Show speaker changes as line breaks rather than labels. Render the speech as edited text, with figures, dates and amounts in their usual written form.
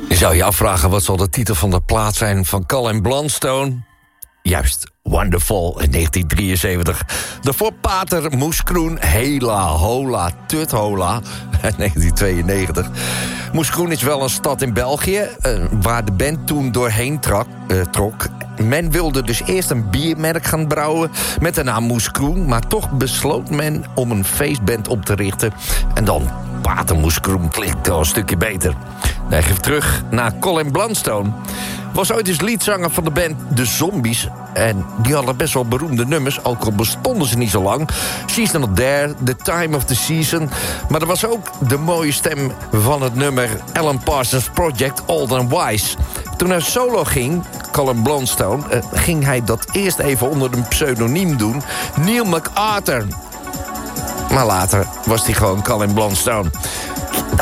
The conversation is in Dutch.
Je zou je afvragen, wat zal de titel van de plaat zijn van Colin Blunstone? Juist, Wonderful in 1973. Daarvoor Pater Moeskroen, Hela, Hola, Tut Hola, 1992. Moeskroen is wel een stad in België, waar de band toen doorheen trok. Men wilde dus eerst een biermerk gaan brouwen met de naam Moeskroen, maar toch besloot men om een feestband op te richten. En dan Pater Moeskroen klinkt al een stukje beter. Nee, even terug naar Colin Blunstone. Was ooit eens leadzanger van de band The Zombies. En die hadden best wel beroemde nummers, ook al bestonden ze niet zo lang. She's Not There, The Time of the Season. Maar er was ook de mooie stem van het nummer Alan Parsons Project, Old and Wise. Toen hij solo ging, Colin Blunstone, ging hij dat eerst even onder een pseudoniem doen. Neil MacArthur. Maar later was hij gewoon Colin Blunstone.